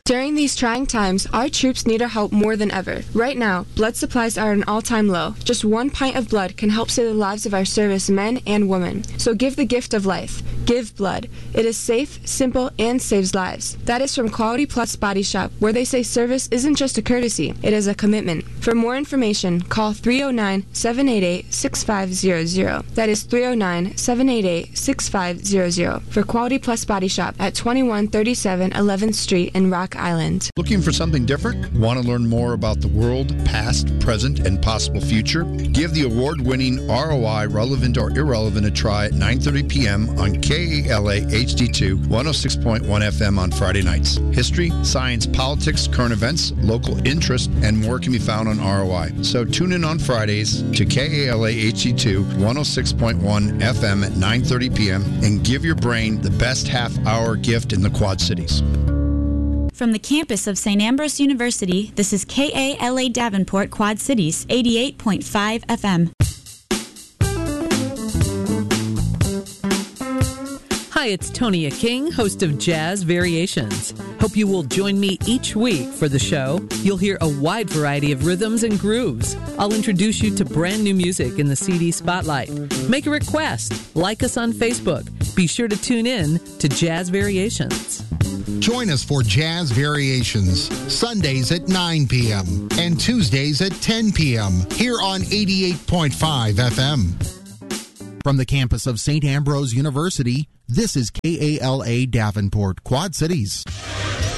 During these trying times, our troops need our help more than ever. Right now, blood supplies are at an all-time low. Just 1 pint of blood can help save the lives of our service men and women. So give the gift of life. Give blood. It is safe, simple, and saves lives. That is from Quality Plus Body Shop, where they say service isn't just a courtesy, it is a commitment. For more information, call 309-788-6500. That is 309-788-6500 for Quality Plus Body Shop at 2137 11th Street in Rock Island. Looking for something different? Want to learn more about the world, past, present, and possible future? Give the award-winning ROI Relevant or Irrelevant a try at 9:30 p.m. on KALA HD2 106.1 FM on Friday nights. History, science, politics, current events, local interest, and more can be found on ROI. So tune in on Fridays to KALA HD2 106.1 FM at 9:30 p.m. and give your brain the best half-hour gift in the Quad Cities. From the campus of St. Ambrose University, this is KALA Davenport Quad Cities, 88.5 FM. Hi, it's Tonia King, host of Jazz Variations. Hope you will join me each week for the show. You'll hear a wide variety of rhythms and grooves. I'll introduce you to brand new music in the CD Spotlight. Make a request. Like us on Facebook. Be sure to tune in to Jazz Variations. Join us for Jazz Variations, Sundays at 9 p.m. and Tuesdays at 10 p.m. here on 88.5 FM. From the campus of St. Ambrose University, this is KALA Davenport, Quad Cities.